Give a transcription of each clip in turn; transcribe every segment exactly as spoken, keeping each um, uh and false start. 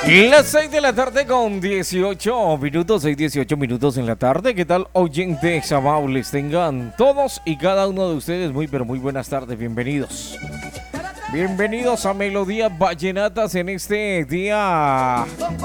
Las seis de la tarde con dieciocho minutos, seis dieciocho minutos en la tarde. ¿Qué tal, oyentes amables? Tengan todos y cada uno de ustedes muy, pero muy buenas tardes. Bienvenidos. Bienvenidos a Melodías Vallenatas en este día.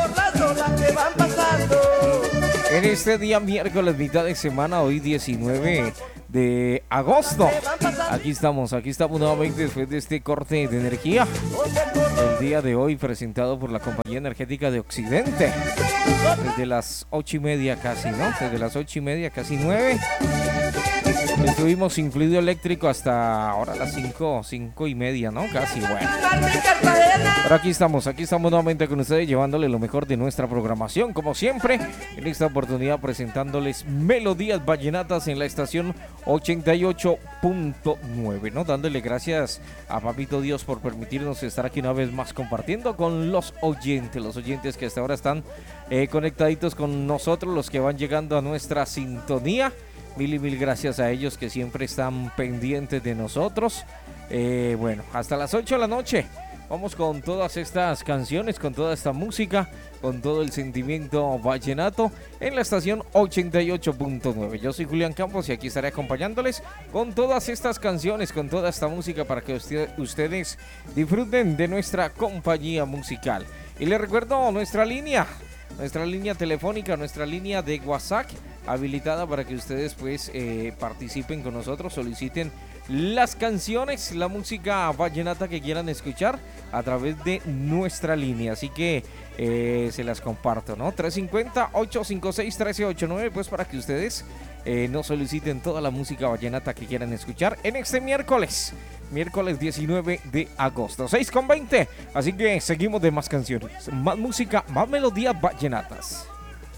En este día miércoles, mitad de semana, hoy diecinueve de agosto. Aquí estamos, aquí estamos nuevamente después de este corte de energía. El día de hoy presentado por la Compañía Energética de Occidente. Desde las ocho y media casi, ¿no? Desde las ocho y media, casi nueve. Estuvimos sin fluido eléctrico hasta ahora las cinco, cinco y media, ¿no? Casi, bueno. Pero aquí estamos, aquí estamos nuevamente con ustedes llevándole lo mejor de nuestra programación, como siempre. En esta oportunidad presentándoles Melodías Vallenatas en la estación ochenta y ocho punto nueve, ¿no? Dándole gracias a Papito Dios por permitirnos estar aquí una vez más compartiendo con los oyentes, los oyentes que hasta ahora están eh, conectaditos con nosotros, los que van llegando a nuestra sintonía. Mil y mil gracias a ellos que siempre están pendientes de nosotros. Eh, bueno, hasta las ocho de la noche. Vamos con todas estas canciones, con toda esta música, con todo el sentimiento vallenato en la estación ochenta y ocho punto nueve. Yo soy Julián Campos y aquí estaré acompañándoles con todas estas canciones, con toda esta música para que usted, ustedes disfruten de nuestra compañía musical. Y les recuerdo nuestra línea, nuestra línea telefónica, nuestra línea de WhatsApp habilitada para que ustedes pues eh, participen con nosotros, soliciten las canciones, la música vallenata que quieran escuchar a través de nuestra línea, así que eh, se las comparto, ¿no? tres cinco cero, ocho cinco seis, uno tres ocho nueve, pues para que ustedes eh, nos soliciten toda la música vallenata que quieran escuchar en este miércoles, miércoles diecinueve de agosto, seis con veinte, así que seguimos de más canciones, más música, más melodías vallenatas.